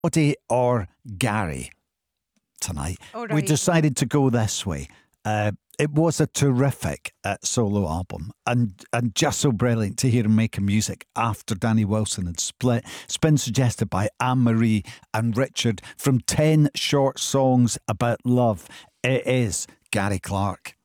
Oddie or Gary tonight. All We right. decided to go this way. It was a terrific solo album and just so brilliant to hear him making music after Danny Wilson had split. It's been suggested by Anne-Marie and Richard from 10 short songs about love. It is Gary Clark.